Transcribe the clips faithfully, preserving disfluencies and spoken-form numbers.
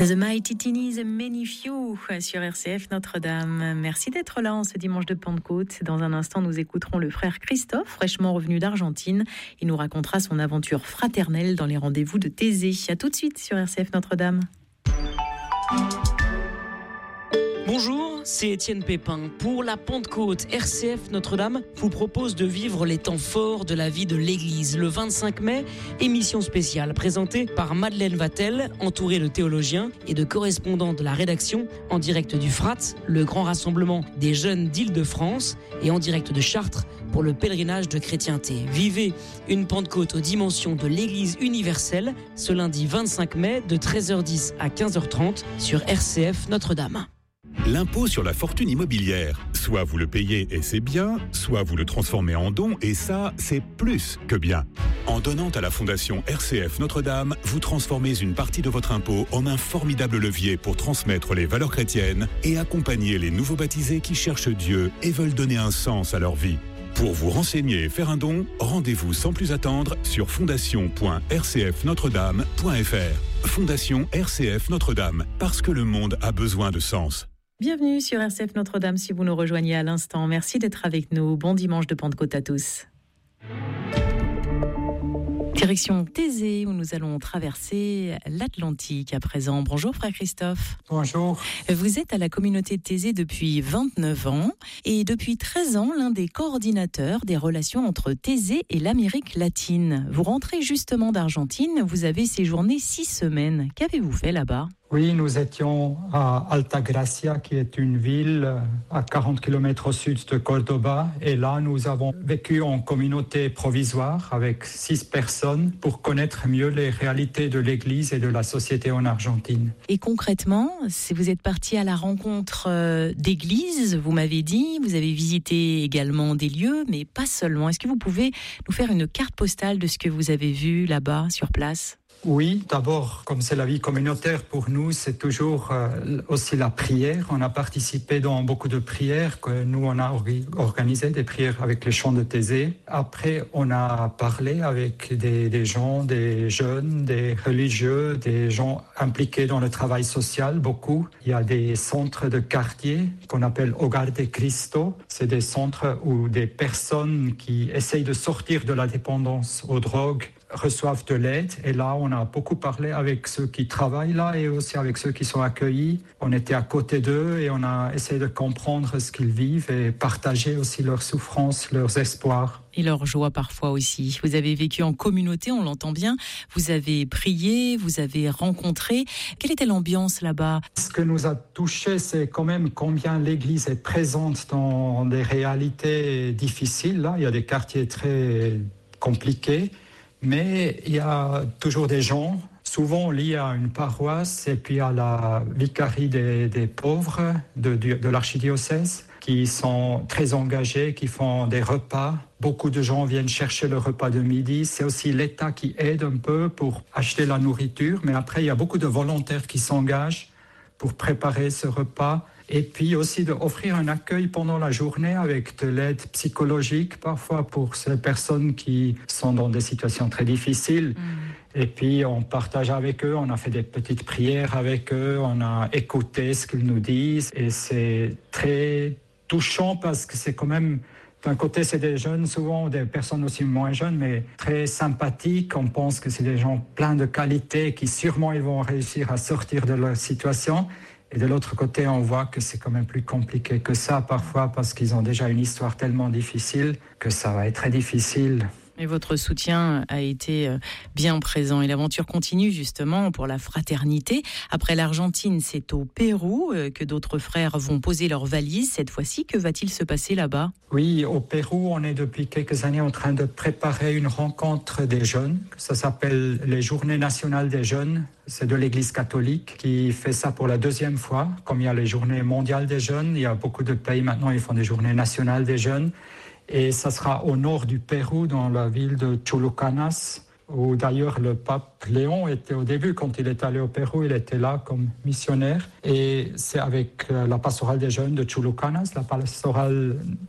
The Mighty Teenies, Many Few sur R C F Notre-Dame. Merci d'être là en ce dimanche de Pentecôte. Dans un instant, nous écouterons le frère Christophe, fraîchement revenu d'Argentine. Il nous racontera son aventure fraternelle dans les rendez-vous de Thésée. À tout de suite sur R C F Notre-Dame. Bonjour, c'est Étienne Pépin. Pour la Pentecôte, R C F Notre-Dame vous propose de vivre les temps forts de la vie de l'Église. Le vingt-cinq mai, émission spéciale présentée par Madeleine Vatel, entourée de théologiens et de correspondants de la rédaction, en direct du F R A T, le grand rassemblement des jeunes d'Île-de-France, et en direct de Chartres pour le pèlerinage de chrétienté. Vivez une Pentecôte aux dimensions de l'Église universelle ce lundi vingt-cinq mai de treize heures dix à quinze heures trente sur R C F Notre-Dame. L'impôt sur la fortune immobilière. Soit vous le payez et c'est bien, soit vous le transformez en don et ça, c'est plus que bien. En donnant à la Fondation R C F Notre-Dame, vous transformez une partie de votre impôt en un formidable levier pour transmettre les valeurs chrétiennes et accompagner les nouveaux baptisés qui cherchent Dieu et veulent donner un sens à leur vie. Pour vous renseigner et faire un don, rendez-vous sans plus attendre sur fondation point r c f notre dame point f r. Fondation R C F Notre-Dame, parce que le monde a besoin de sens. Bienvenue sur R C F Notre-Dame si vous nous rejoignez à l'instant. Merci d'être avec nous. Bon dimanche de Pentecôte à tous. Direction Thésée où nous allons traverser l'Atlantique à présent. Bonjour frère Christophe. Bonjour. Vous êtes à la communauté de Thésée depuis vingt-neuf ans et depuis treize ans l'un des coordinateurs des relations entre Thésée et l'Amérique latine. Vous rentrez justement d'Argentine, vous avez séjourné six semaines. Qu'avez-vous fait là-bas ? Oui, nous étions à Altagracia, qui est une ville à quarante kilomètres au sud de Cordoba. Et là, nous avons vécu en communauté provisoire avec six personnes pour connaître mieux les réalités de l'Église et de la société en Argentine. Et concrètement, si vous êtes parti à la rencontre d'églises, vous m'avez dit, vous avez visité également des lieux, mais pas seulement. Est-ce que vous pouvez nous faire une carte postale de ce que vous avez vu là-bas, sur place ? Oui, d'abord, comme c'est la vie communautaire pour nous, c'est toujours euh, aussi la prière. On a participé dans beaucoup de prières que nous, on a organisé, des prières avec les chants de Thésée. Après, on a parlé avec des, des gens, des jeunes, des religieux, des gens impliqués dans le travail social, beaucoup. Il y a des centres de quartier qu'on appelle Hogar de Cristo. C'est des centres où des personnes qui essayent de sortir de la dépendance aux drogues reçoivent de l'aide. Et là, on a beaucoup parlé avec ceux qui travaillent là et aussi avec ceux qui sont accueillis. On était à côté d'eux et on a essayé de comprendre ce qu'ils vivent et partager aussi leurs souffrances, leurs espoirs. Et leur joie parfois aussi. Vous avez vécu en communauté, on l'entend bien. Vous avez prié, vous avez rencontré. Quelle était l'ambiance là-bas ? Ce que nous a touché, c'est quand même combien l'Église est présente dans des réalités difficiles. Là, il y a des quartiers très compliqués. Mais il y a toujours des gens, souvent liés à une paroisse et puis à la vicarie des, des pauvres de, de, de l'archidiocèse, qui sont très engagés, qui font des repas. Beaucoup de gens viennent chercher le repas de midi. C'est aussi l'État qui aide un peu pour acheter la nourriture. Mais après, il y a beaucoup de volontaires qui s'engagent pour préparer ce repas. Et puis aussi d'offrir un accueil pendant la journée avec de l'aide psychologique, parfois pour ces personnes qui sont dans des situations très difficiles. Mmh. Et puis on partage avec eux, on a fait des petites prières avec eux, on a écouté ce qu'ils nous disent. Et c'est très touchant parce que c'est quand même, d'un côté c'est des jeunes, souvent des personnes aussi moins jeunes, mais très sympathiques. On pense que c'est des gens pleins de qualités qui sûrement ils vont réussir à sortir de leur situation. Et de l'autre côté, on voit que c'est quand même plus compliqué que ça parfois parce qu'ils ont déjà une histoire tellement difficile que ça va être très difficile. Et votre soutien a été bien présent. Et l'aventure continue justement pour la fraternité. Après l'Argentine, c'est au Pérou que d'autres frères vont poser leurs valises. Cette fois-ci, que va-t-il se passer là-bas ? Oui, au Pérou, on est depuis quelques années en train de préparer une rencontre des jeunes. Ça s'appelle les Journées nationales des jeunes. C'est de l'Église catholique qui fait ça pour la deuxième fois. Comme il y a les Journées mondiales des jeunes, il y a beaucoup de pays maintenant, ils font des Journées nationales des jeunes. Et ça sera au nord du Pérou, dans la ville de Chulucanas, où d'ailleurs le pape Léon était au début, quand il est allé au Pérou, il était là comme missionnaire. Et c'est avec la pastorale des jeunes de Chulucanas, la pastorale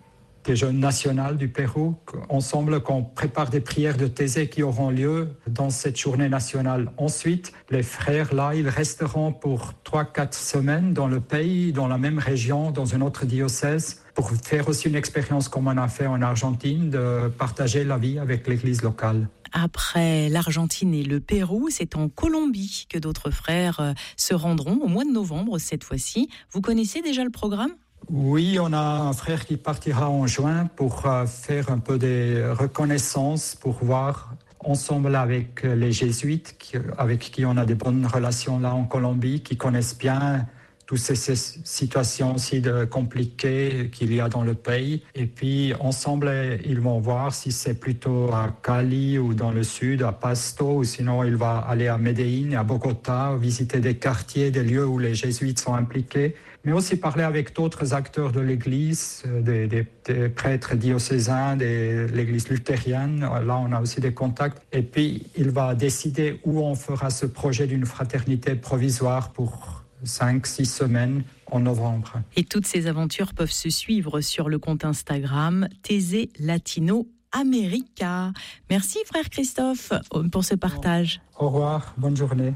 des jeunes nationales du Pérou. Ensemble, qu'on prépare des prières de thésée qui auront lieu dans cette journée nationale. Ensuite, les frères, là, ils resteront pour trois quatre semaines dans le pays, dans la même région, dans une autre diocèse, pour faire aussi une expérience comme on a fait en Argentine, de partager la vie avec l'église locale. Après l'Argentine et le Pérou, c'est en Colombie que d'autres frères se rendront au mois de novembre cette fois-ci. Vous connaissez déjà le programme ? Oui, on a un frère qui partira en juin pour faire un peu des reconnaissances, pour voir ensemble avec les jésuites avec qui on a des bonnes relations là en Colombie, qui connaissent bien toutes ces, ces situations aussi de compliquées qu'il y a dans le pays. Et puis, ensemble, ils vont voir si c'est plutôt à Cali ou dans le sud, à Pasto, ou sinon, il va aller à Medellín, à Bogota, visiter des quartiers, des lieux où les jésuites sont impliqués, mais aussi parler avec d'autres acteurs de l'Église, des, des, des prêtres diocésains, de l'Église luthérienne. Là, on a aussi des contacts. Et puis, il va décider où on fera ce projet d'une fraternité provisoire pour cinq six semaines en novembre. Et toutes ces aventures peuvent se suivre sur le compte Instagram Thésée Latino America. Merci frère Christophe pour ce partage. Au revoir, bonne journée.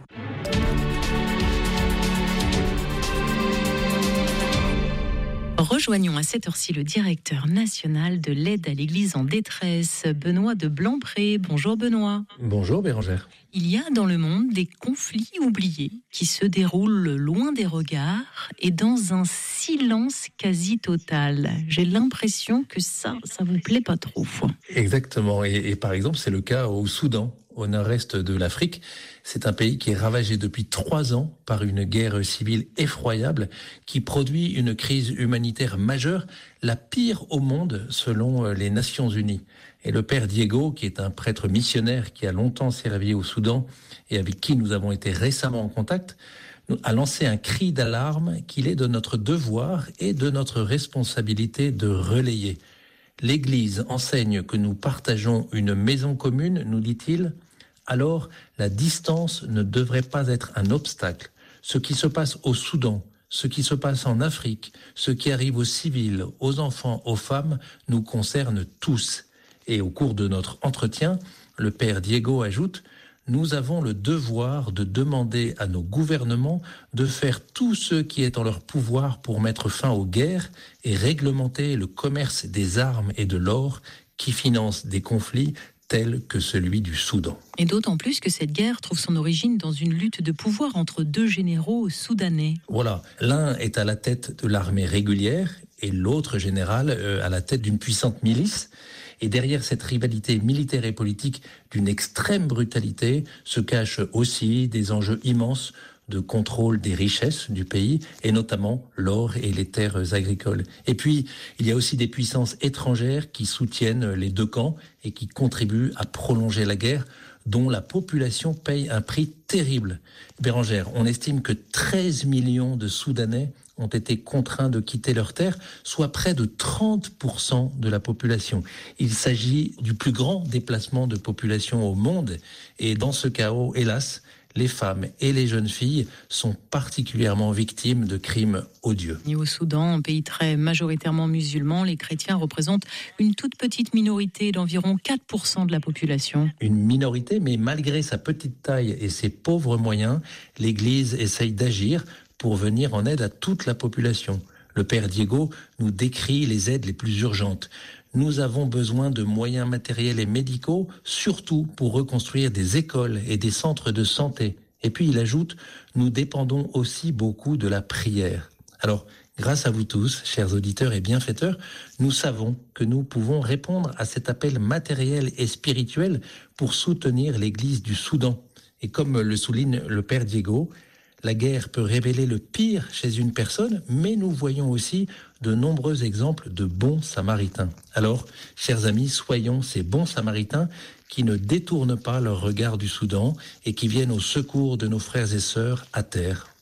Rejoignons à cette heure-ci le directeur national de l'aide à l'Église en détresse, Benoît de Blampré. Bonjour Benoît. Bonjour Bérangère. Il y a dans le monde des conflits oubliés qui se déroulent loin des regards et dans un silence quasi total. J'ai l'impression que ça, ça vous plaît pas trop. Exactement. Et, et par exemple, c'est le cas au Soudan, au nord-est de l'Afrique. C'est un pays qui est ravagé depuis trois ans par une guerre civile effroyable qui produit une crise humanitaire majeure, la pire au monde selon les Nations Unies. Et le père Diego, qui est un prêtre missionnaire qui a longtemps servi au Soudan et avec qui nous avons été récemment en contact, a lancé un cri d'alarme qu'il est de notre devoir et de notre responsabilité de relayer. L'Église enseigne que nous partageons une maison commune, nous dit-il, alors la distance ne devrait pas être un obstacle. Ce qui se passe au Soudan, ce qui se passe en Afrique, ce qui arrive aux civils, aux enfants, aux femmes, nous concerne tous. Et au cours de notre entretien, le père Diego ajoute « Nous avons le devoir de demander à nos gouvernements de faire tout ce qui est en leur pouvoir pour mettre fin aux guerres et réglementer le commerce des armes et de l'or qui financent des conflits tels que celui du Soudan. » Et d'autant plus que cette guerre trouve son origine dans une lutte de pouvoir entre deux généraux soudanais. Voilà, l'un est à la tête de l'armée régulière et l'autre général euh, à la tête d'une puissante milice. Et derrière cette rivalité militaire et politique d'une extrême brutalité se cachent aussi des enjeux immenses de contrôle des richesses du pays, et notamment l'or et les terres agricoles. Et puis, il y a aussi des puissances étrangères qui soutiennent les deux camps et qui contribuent à prolonger la guerre, dont la population paye un prix terrible. Bérangère, on estime que treize millions de Soudanais ont été contraints de quitter leurs terres, soit près de trente pour cent de la population. Il s'agit du plus grand déplacement de population au monde, et dans ce chaos, hélas, les femmes et les jeunes filles sont particulièrement victimes de crimes odieux. Et au Soudan, un pays très majoritairement musulman, les chrétiens représentent une toute petite minorité d'environ quatre pour cent de la population. Une minorité, mais malgré sa petite taille et ses pauvres moyens, l'Église essaye d'agir pour venir en aide à toute la population. Le père Diego nous décrit les aides les plus urgentes. Nous avons besoin de moyens matériels et médicaux, surtout pour reconstruire des écoles et des centres de santé. Et puis il ajoute, nous dépendons aussi beaucoup de la prière. Alors, grâce à vous tous, chers auditeurs et bienfaiteurs, nous savons que nous pouvons répondre à cet appel matériel et spirituel pour soutenir l'Église du Soudan. Et comme le souligne le père Diego, la guerre peut révéler le pire chez une personne, mais nous voyons aussi de nombreux exemples de bons samaritains. Alors, chers amis, soyons ces bons samaritains qui ne détournent pas leur regard du Soudan et qui viennent au secours de nos frères et sœurs à terre,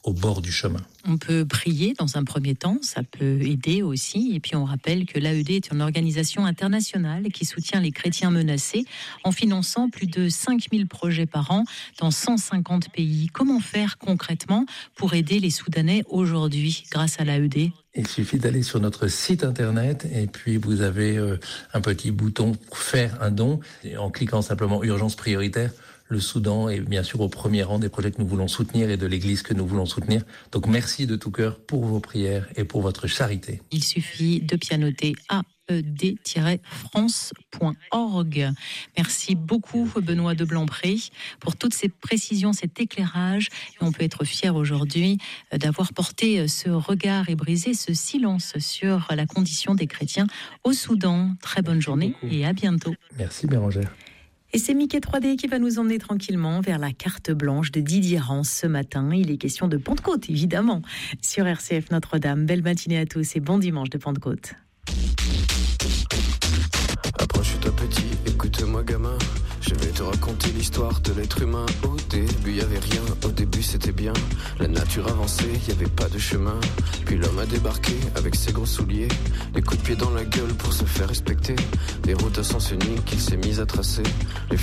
au bord du chemin. On peut prier dans un premier temps, ça peut aider aussi. Et puis on rappelle que l'A E D est une organisation internationale qui soutient les chrétiens menacés en finançant plus de cinq mille projets par an dans cent cinquante pays. Comment faire concrètement pour aider les Soudanais aujourd'hui grâce à l'A E D ? Il suffit d'aller sur notre site internet et puis vous avez euh, un petit bouton pour faire un don. Et en cliquant simplement urgence prioritaire, le Soudan est bien sûr au premier rang des projets que nous voulons soutenir et de l'Église que nous voulons soutenir. Donc merci de tout cœur pour vos prières et pour votre charité. Il suffit de pianoter A E D France point org. Merci beaucoup Benoît de Blampré pour toutes ces précisions, cet éclairage. Et on peut être fier aujourd'hui d'avoir porté ce regard et brisé ce silence sur la condition des chrétiens au Soudan. Très bonne Merci journée beaucoup. Et à bientôt. Merci Bérangère. Et c'est Mickey trois D qui va nous emmener tranquillement vers la carte blanche de Didier Rance ce matin. Il est question de Pentecôte, évidemment, sur R C F Notre-Dame. Belle matinée à tous et bon dimanche de Pentecôte. Approche-toi petit, écoute-moi gamin. Je vais te raconter l'histoire de l'être humain. Au début y avait rien, au début c'était bien. La nature avançait, y avait pas de chemin. Puis l'homme a débarqué avec ses gros souliers, des coups de pied dans la gueule pour se faire respecter. Des routes à sens unique qu'il s'est mis à tracer. Les